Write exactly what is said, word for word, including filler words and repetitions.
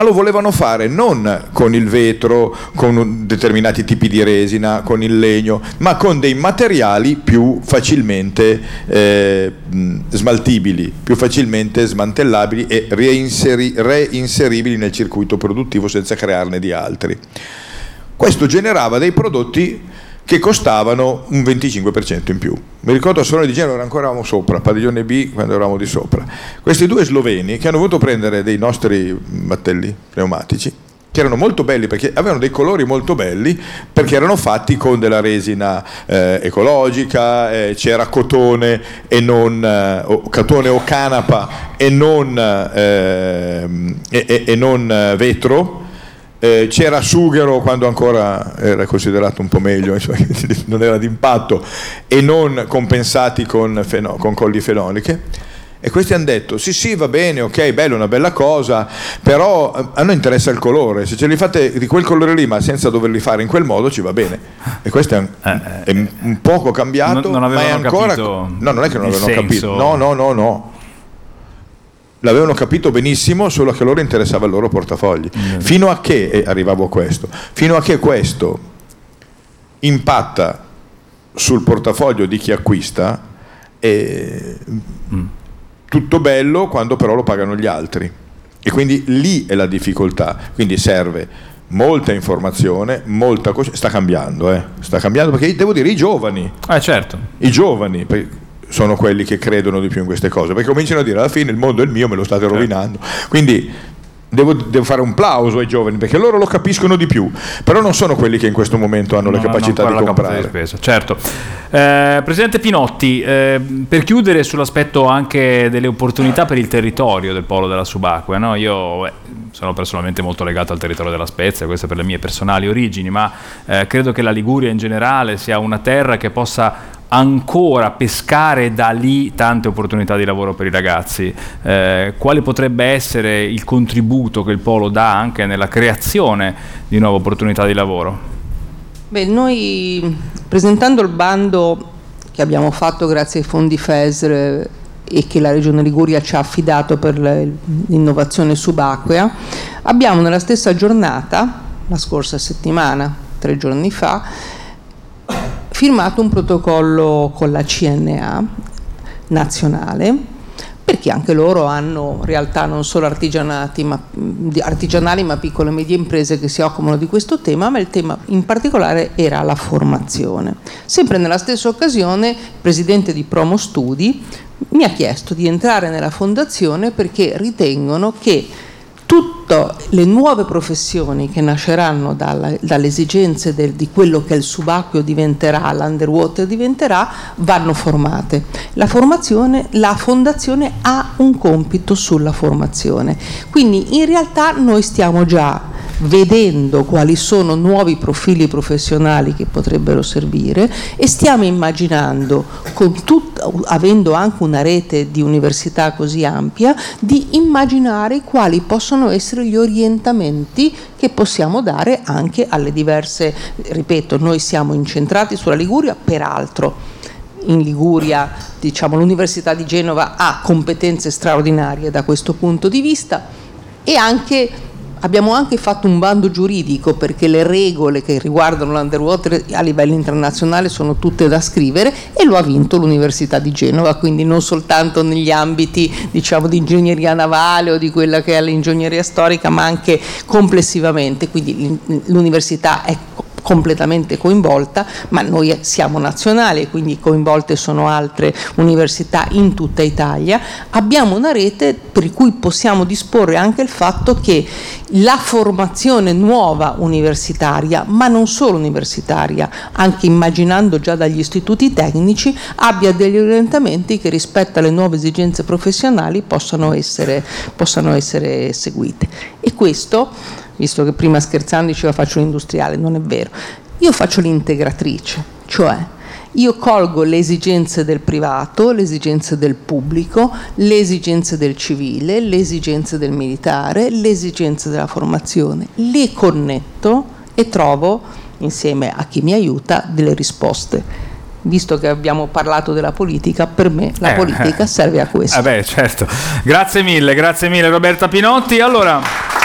Ma lo volevano fare non con il vetro, con determinati tipi di resina, con il legno, ma con dei materiali più facilmente eh, smaltibili, più facilmente smantellabili e reinseri- reinseribili nel circuito produttivo senza crearne di altri. Questo generava dei prodotti che costavano un venticinque per cento in più. Mi ricordo a Solone di Genova, ancora eravamo sopra, Padiglione B, quando eravamo di sopra. Questi due sloveni che hanno voluto prendere dei nostri battelli pneumatici, che erano molto belli perché avevano dei colori molto belli, perché erano fatti con della resina eh, ecologica, eh, c'era cotone e non eh, o, cotone o canapa e non, eh, e, e, e non eh, vetro. Eh, c'era sughero quando ancora era considerato un po' meglio, insomma, non era d'impatto, e non compensati con, feno, con colli fenoliche. E questi hanno detto sì sì va bene, ok, bello, una bella cosa, però a noi interessa il colore, se ce li fate di quel colore lì ma senza doverli fare in quel modo ci va bene. E questo è un, eh, è un poco cambiato, non, non ma è ancora capito no, non è che non avevano senso. capito, no no no no l'avevano capito benissimo, solo che a loro interessava il loro portafogli. Mm. Fino a che, e arrivavo a questo, fino a che questo impatta sul portafoglio di chi acquista, è mm. tutto bello quando però lo pagano gli altri. E quindi lì è la difficoltà. Quindi serve molta informazione, molta coscienza. Sta cambiando, eh? Sta cambiando perché devo dire i giovani. Eh certo. I giovani. Sono quelli che credono di più in queste cose, perché cominciano a dire alla fine il mondo è il mio, me lo state rovinando. Quindi devo, devo fare un plauso ai giovani, perché loro lo capiscono di più, però non sono quelli che in questo momento hanno no, le capacità di comprare. Di certo. Eh, Presidente Pinotti, eh, per chiudere sull'aspetto anche delle opportunità per il territorio del polo della subacquea, no? Io eh, sono personalmente molto legato al territorio della Spezia, questo per le mie personali origini, ma eh, credo che la Liguria in generale sia una terra che possa ancora pescare da lì tante opportunità di lavoro per i ragazzi. Eh, quale potrebbe essere il contributo che il Polo dà anche nella creazione di nuove opportunità di lavoro? Beh, noi presentando il bando che abbiamo fatto grazie ai fondi F E S R e che la Regione Liguria ci ha affidato per l'innovazione subacquea, abbiamo nella stessa giornata, la scorsa settimana, tre giorni fa, firmato un protocollo con la C N A nazionale, perché anche loro hanno in realtà non solo artigianati, ma, artigianali ma piccole e medie imprese che si occupano di questo tema, ma il tema in particolare era la formazione. Sempre nella stessa occasione il presidente di Promo Studi mi ha chiesto di entrare nella fondazione perché ritengono che tutte le nuove professioni che nasceranno dalla, dalle esigenze del, di quello che il subacqueo diventerà, l'underwater diventerà, vanno formate. La formazione, la fondazione ha un compito sulla formazione. Quindi in realtà noi stiamo già vedendo quali sono nuovi profili professionali che potrebbero servire e stiamo immaginando, con tut, avendo anche una rete di università così ampia, di immaginare quali possono essere gli orientamenti che possiamo dare anche alle diverse, ripeto, noi siamo incentrati sulla Liguria, peraltro in Liguria diciamo l'Università di Genova ha competenze straordinarie da questo punto di vista e anche abbiamo anche fatto un bando giuridico perché le regole che riguardano l'underwater a livello internazionale sono tutte da scrivere e lo ha vinto l'Università di Genova, quindi non soltanto negli ambiti diciamo di ingegneria navale o di quella che è l'ingegneria storica, ma anche complessivamente, quindi l'università è completamente coinvolta, ma noi siamo nazionali, quindi coinvolte sono altre università in tutta Italia. Abbiamo una rete per cui possiamo disporre anche il fatto che la formazione nuova universitaria, ma non solo universitaria, anche immaginando già dagli istituti tecnici, abbia degli orientamenti che rispetto alle nuove esigenze professionali possano essere, possano essere seguite. E questo, visto che prima scherzando diceva faccio l'industriale, non è vero, io faccio l'integratrice, cioè io colgo le esigenze del privato, le esigenze del pubblico, le esigenze del civile, le esigenze del militare, le esigenze della formazione, le connetto e trovo, insieme a chi mi aiuta, delle risposte. Visto che abbiamo parlato della politica, per me la eh, politica serve a questo. Eh beh, certo. Grazie mille, grazie mille Roberta Pinotti. Allora